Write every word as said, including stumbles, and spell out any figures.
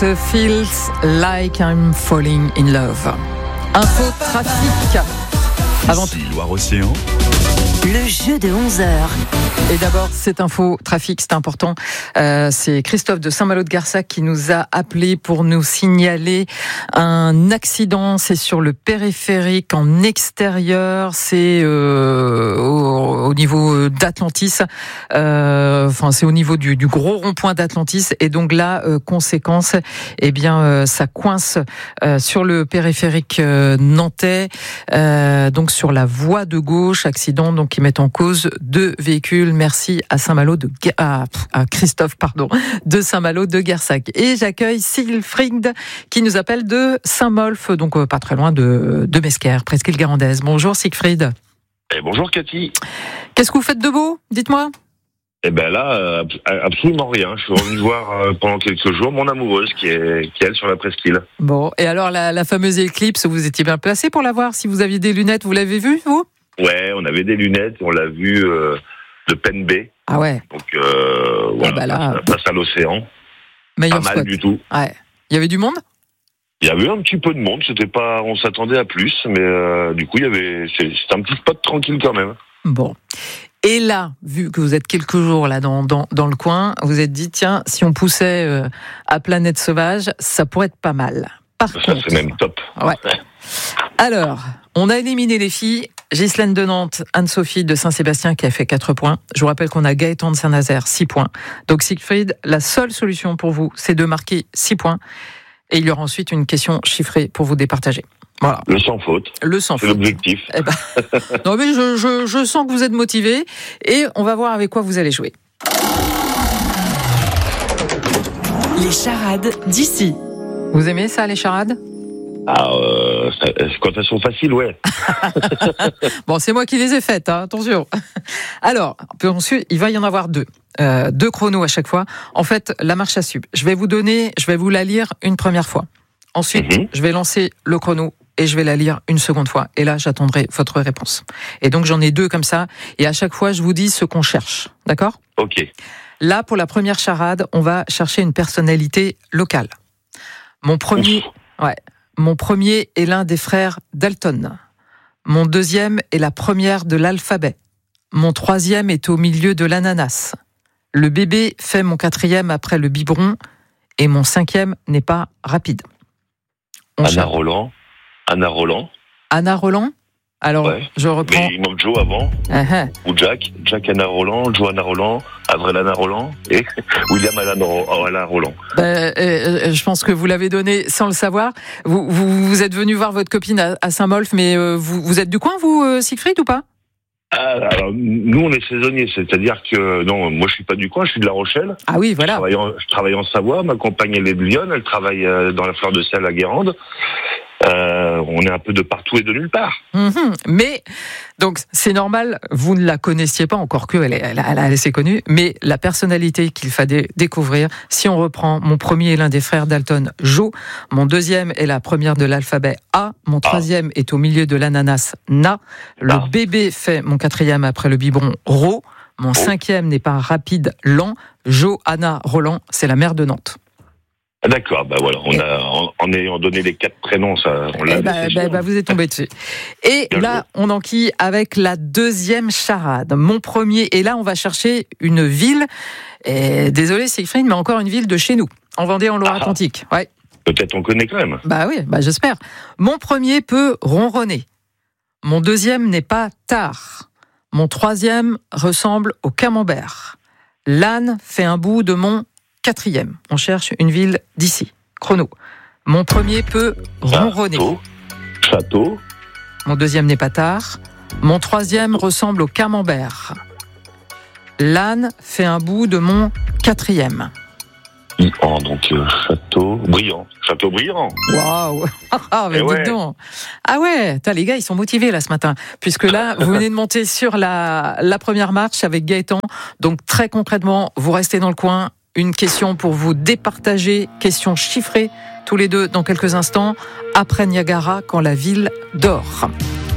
Feels like I'm falling in love. Info trafic. Avant Ici, Loire-Océan. Le jeu de onze heures. Et d'abord, cette info trafic, c'est important. Euh, c'est Christophe de Saint-Malo-de-Garsac qui nous a appelé pour nous signaler un accident. C'est sur le périphérique en extérieur. C'est euh, au, au niveau d'Atlantis. Euh, enfin, c'est au niveau du, du gros rond-point d'Atlantis. Et donc là, euh, conséquence, eh bien, euh, ça coince euh, sur le périphérique euh, nantais. Euh, donc sur la voie de gauche, accident donc qui met en cause deux véhicules. Merci à Saint-Malo de à, à Christophe pardon de Saint-Malo de Garsac. Et j'accueille Siegfried qui nous appelle de Saint-Molf, donc euh, pas très loin de de Mesquer, presqu'île Garandaise. Bonjour Siegfried. Eh, bonjour Cathy. Qu'est-ce que vous faites de beau ? Dites-moi. Eh ben là, euh, absolument rien. Je suis revenu voir euh, pendant quelques jours mon amoureuse qui est qui est elle sur la presqu'île. Bon, et alors la, la fameuse éclipse, vous étiez bien placé pour la voir. Si vous aviez des lunettes, vous l'avez vue, vous ? Ouais, on avait des lunettes, on l'a vu euh, de Pen B. Ah ouais. Donc euh, voilà, bah là, face, face à l'océan. Meilleur pas mal spot. du tout. Ouais. Il y avait du monde ? Il y avait un petit peu de monde, c'était pas, on s'attendait à plus, mais euh, du coup il y avait, c'est, c'était un petit spot tranquille quand même. Bon. Et là, vu que vous êtes quelques jours là dans dans, dans le coin, vous êtes dit tiens, si on poussait euh, à Planète Sauvage, ça pourrait être pas mal. Par Ça contre, c'est même top. Ouais. Alors, on a éliminé les filles. Ghislaine de Nantes, Anne-Sophie de Saint-Sébastien qui a fait quatre points. Je vous rappelle qu'on a Gaëtan de Saint-Nazaire, six points. Donc Siegfried, la seule solution pour vous, c'est de marquer six points. Et il y aura ensuite une question chiffrée pour vous départager. Voilà. Le sans faute. Le sans c'est faute. l'objectif. Eh ben, non mais je, je, je sens que vous êtes motivé et on va voir avec quoi vous allez jouer. Les charades d'ici. Vous aimez ça, les charades ? Ah, euh, ça, quand elles sont faciles, ouais. Bon, c'est moi qui les ai faites, hein, attention. Alors, ensuite, il va y en avoir deux. Euh, deux chronos à chaque fois. En fait, la marche à suivre. Je vais vous donner, je vais vous la lire une première fois. Ensuite, mm-hmm. je vais lancer le chrono et je vais la lire une seconde fois. Et là, j'attendrai votre réponse. Et donc, j'en ai deux comme ça. Et à chaque fois, je vous dis ce qu'on cherche. D'accord ? Ok. Là, pour la première charade, on va chercher une personnalité locale. Mon premier, Ouf. ouais. Mon premier est l'un des frères Dalton. Mon deuxième est la première de l'alphabet. Mon troisième est au milieu de l'ananas. Le bébé fait mon quatrième après le biberon. Et mon cinquième n'est pas rapide. On Anna cherche. Roland. Anna Roland. Anna Roland. Alors, ouais. je reprends. Mais il manque Joe avant. Uh-huh. Ou Jack. Jack Anna Roland, Joe Anna Roland, Avril Anna Roland et William Alan Roland. Euh, euh, je pense que vous l'avez donné sans le savoir. Vous, vous, vous êtes venu voir votre copine à, à Saint-Molf, mais euh, vous, vous êtes du coin, vous, euh, Siegfried, ou pas ? Ah, alors, nous, on est saisonniers, c'est-à-dire que non, moi, je suis pas du coin, je suis de La Rochelle. Ah oui, voilà. Je travaille en, je travaille en Savoie. Ma compagne, elle est de Lyon, elle travaille dans la Fleur de Sel à Guérande. Euh, on est un peu de partout et de nulle part. Mmh, mais, donc, c'est normal, vous ne la connaissiez pas, encore que elle est, elle, elle est assez connue, mais la personnalité qu'il fallait découvrir, si on reprend, mon premier est l'un des frères Dalton, Joe, mon deuxième est la première de l'alphabet A, mon troisième ah. est au milieu de l'ananas, Na, le ah. bébé fait mon quatrième après le biberon, Ro, mon oh. cinquième n'est pas rapide, lent, Jo, Anna, Roland, c'est la mère de Nantes. Ah d'accord, bah voilà, on a, en, en ayant donné les quatre prénoms, ça, on l'a. Eh bah, bah, bah, vous êtes tombé dessus. Et Bien là, joué. On enquille avec la deuxième charade. Mon premier, et là, on va chercher une ville. Et, désolé, Siegfried, mais encore une ville de chez nous, en Vendée, en Loire-Atlantique. Ouais. Peut-être on connaît quand même. Bah oui, bah j'espère. Mon premier peut ronronner. Mon deuxième n'est pas tard. Mon troisième ressemble au camembert. L'âne fait un bout de mon quatrième. On cherche une ville d'ici. Chrono. Mon premier peut ronronner. Château. Château. Mon deuxième n'est pas tard. Mon troisième ressemble au camembert. L'âne fait un bout de mon quatrième. Oh, donc euh, château brillant. Château brillant. Waouh. Ah mais ouais. Dis donc. Ah ouais, T'as, les gars, ils sont motivés là ce matin. Puisque là, vous venez de monter sur la, la première marche avec Gaëtan. Donc très concrètement, vous restez dans le coin. Une question pour vous départager, question chiffrée, tous les deux dans quelques instants, après Niagara, quand la ville dort.